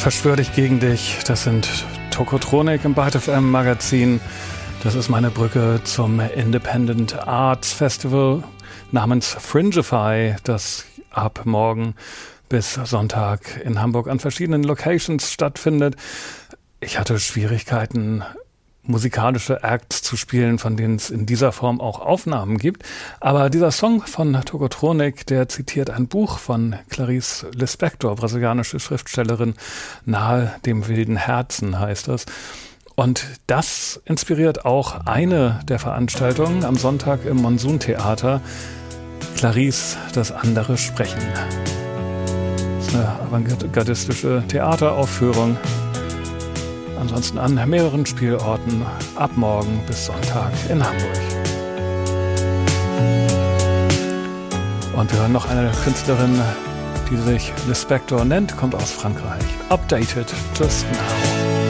Verschwör dich gegen dich. Das sind Tokotronik im Byte FM Magazin. Das ist meine Brücke zum Independent Arts Festival namens Fringify, das ab morgen bis Sonntag in Hamburg an verschiedenen Locations stattfindet. Ich hatte Schwierigkeiten, musikalische Acts zu spielen, von denen es in dieser Form auch Aufnahmen gibt. Aber dieser Song von Tokotronik, der zitiert ein Buch von Clarice Lispector, brasilianische Schriftstellerin, Nahe dem wilden Herzen heißt das. Und das inspiriert auch eine der Veranstaltungen am Sonntag im Monsun-Theater, Clarice, das andere Sprechen. Das ist eine avantgardistische Theateraufführung. Ansonsten an mehreren Spielorten ab morgen bis Sonntag in Hamburg. Und wir hören noch eine Künstlerin, die sich Lispector nennt, kommt aus Frankreich. Updated Just Now.